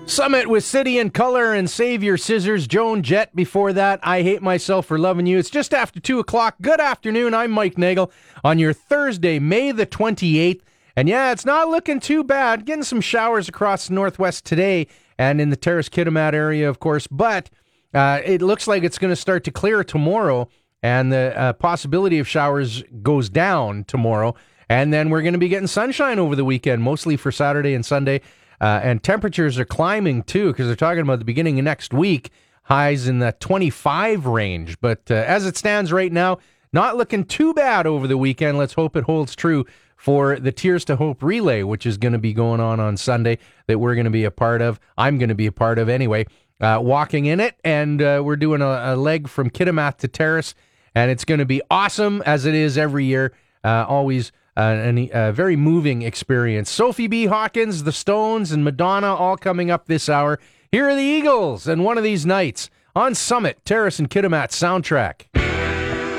Summit with City and Color and Save Your Scissors. Joan Jett before that. I Hate Myself for Loving You. It's just after 2 o'clock. Good afternoon. I'm Mike Nagel on your Thursday, May the 28th. And yeah, it's not looking too bad. Getting some showers across the northwest today and in the Terrace Kitimat area, of course. But it looks like it's going to start to clear tomorrow. And the possibility of showers goes down tomorrow. And then we're going to be getting sunshine over the weekend, mostly for Saturday and Sunday. And temperatures are climbing, too, because they're talking about the beginning of next week, highs in the 25 range. But as it stands right now, not looking too bad over the weekend. Let's hope it holds true for the Tears to Hope Relay, which is going to be going on Sunday, that we're going to be a part of. I'm going to be a part of anyway, walking in it. And we're doing a leg from Kitimat to Terrace. And it's going to be awesome, as it is every year. Always a very moving experience. Sophie B. Hawkins, The Stones, and Madonna all coming up this hour. Here are the Eagles and One of These Nights on Summit, Terrace and Kitimat Soundtrack.